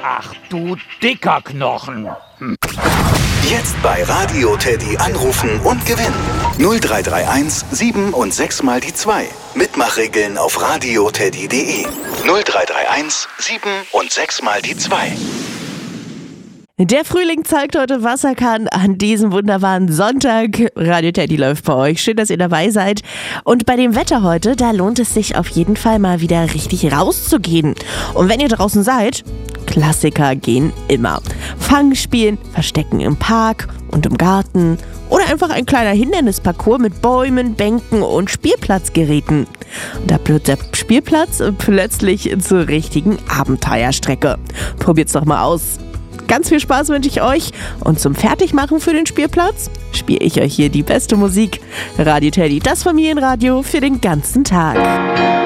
Ach du dicker Knochen. Jetzt bei Radio Teddy anrufen und gewinnen. 0331 7 und 6 mal die 2. Mitmachregeln auf radioteddy.de. 0331 7 und 6 mal die 2. Der Frühling zeigt heute, was er kann an diesem wunderbaren Sonntag. Radio Teddy läuft bei euch. Schön, dass ihr dabei seid. Und bei dem Wetter heute, da lohnt es sich auf jeden Fall mal wieder richtig rauszugehen. Und wenn ihr draußen seid, Klassiker gehen immer. Fangspielen, Verstecken im Park und im Garten oder einfach ein kleiner Hindernisparcours mit Bäumen, Bänken und Spielplatzgeräten. Und da wird der Spielplatz plötzlich zur richtigen Abenteuerstrecke. Probiert's doch mal aus. Ganz viel Spaß wünsche ich euch und zum Fertigmachen für den Spielplatz spiele ich euch hier die beste Musik. Radio Teddy, das Familienradio für den ganzen Tag.